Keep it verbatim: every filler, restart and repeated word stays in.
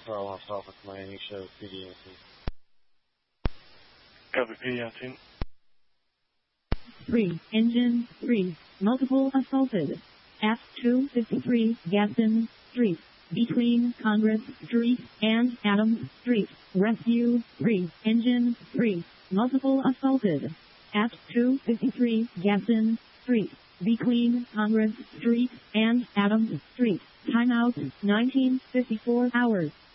where I want to start with my new show, P D nineteen. Copy, P D nineteen. three, Engine three, multiple assaulted. F two fifty-three, Gadsden Street, between Congress Street and Adams Street. Rescue three, Engine three, multiple assaulted. F two fifty-three, Gadsden Street, between Congress Street and Adams Street. Timeout nineteen fifty-four hours.